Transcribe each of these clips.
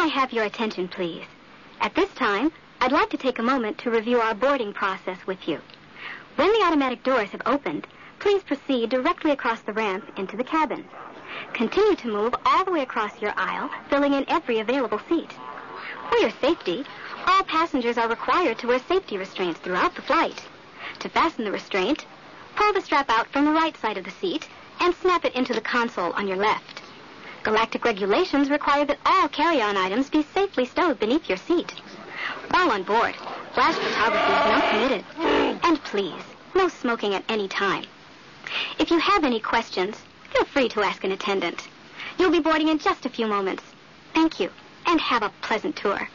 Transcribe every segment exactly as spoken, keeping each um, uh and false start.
I have your attention, please? At this time, I'd like to take a moment to review our boarding process with you. When the automatic doors have opened, please proceed directly across the ramp into the cabin. Continue to move all the way across your aisle, filling in every available seat. For your safety, all passengers are required to wear safety restraints throughout the flight. To fasten the restraint, pull the strap out from the right side of the seat and snap it into the console on your left. Galactic regulations require that all carry-on items be safely stowed beneath your seat. While on board, flash photography is not permitted. And please, no smoking at any time. If you have any questions, feel free to ask an attendant. You'll be boarding in just a few moments. Thank you, and have a pleasant tour.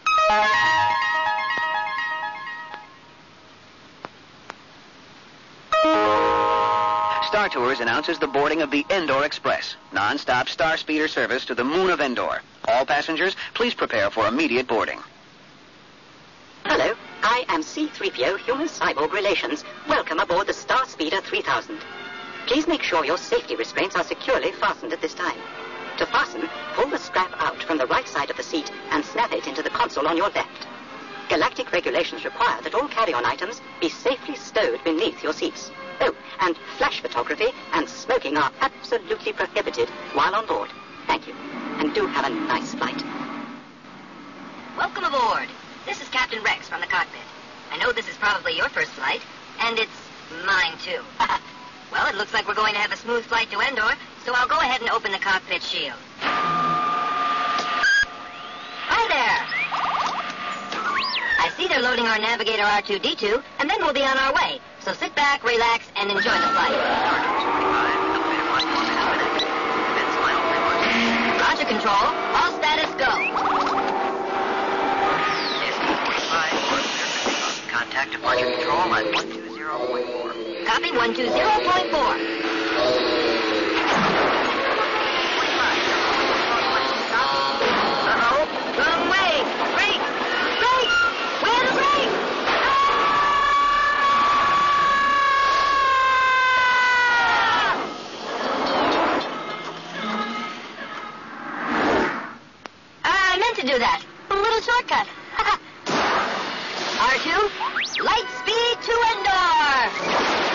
Star Tours announces the boarding of the Endor Express, non-stop star speeder service to the moon of Endor. All passengers, please prepare for immediate boarding. Hello, I am C three P O Human-Cyborg Relations. Welcome aboard the Star Speeder three thousand. Please make sure your safety restraints are securely fastened at this time. To fasten, pull the strap out from the right side of the seat and snap it into the console on your left. Galactic regulations require that all carry-on items be safely stowed beneath your seats. Oh, and flash photography and smoking are absolutely prohibited while on board. Thank you, and do have a nice flight. Welcome aboard. This is Captain Rex from the cockpit. I know this is probably your first flight, and it's mine too. Well, it looks like we're going to have a smooth flight to Endor, so I'll go ahead and open the cockpit shield. Hi there! I see they're loading our Navigator R two D two, and then we'll be on our way. So sit back, relax, and enjoy the flight. Roger, Control. All status go. Contact departure control at one two zero point four. Copy one two zero point four. Uh-oh. Wrong way. Brake. Brake. Where to brake? I meant to do that. A little shortcut. R two, light speed to Endor!